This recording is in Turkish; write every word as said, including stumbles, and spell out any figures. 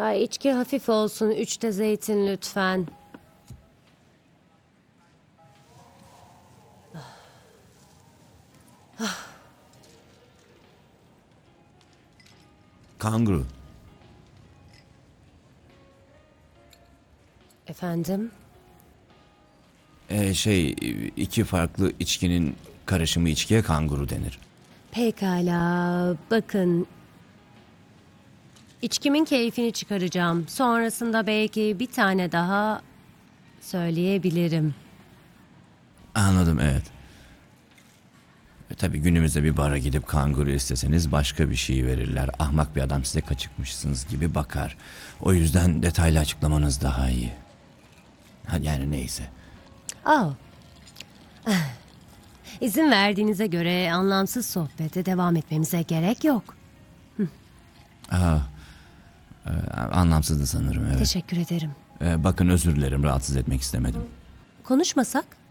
Ay, içki hafif olsun. Üçte zeytin lütfen. Kanguru. Efendim? Ee, şey, iki farklı içkinin karışımı içkiye kanguru denir. Pekala. Bakın. İçkimin keyfini çıkaracağım. Sonrasında belki bir tane daha söyleyebilirim. Anladım, evet. E, tabii günümüzde bir bara gidip kanguru isteseniz başka bir şey verirler. Ahmak bir adam size kaçıkmışsınız gibi bakar. O yüzden detaylı açıklamanız daha iyi. Ha, yani neyse. Oh. İzin verdiğinize göre anlamsız sohbete devam etmemize gerek yok. Aa, e, anlamsızdı sanırım, evet. Teşekkür ederim. E, bakın özür dilerim, rahatsız etmek istemedim. Konuşmasak?